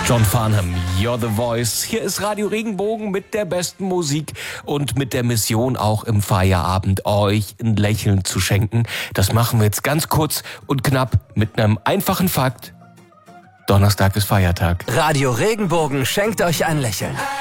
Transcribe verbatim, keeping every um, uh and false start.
John Farnham, You're the Voice. Hier ist Radio Regenbogen mit der besten Musik und mit der Mission, auch im Feierabend euch ein Lächeln zu schenken. Das machen wir jetzt ganz kurz und knapp mit einem einfachen Fakt. Donnerstag ist Feiertag. Radio Regenbogen schenkt euch ein Lächeln.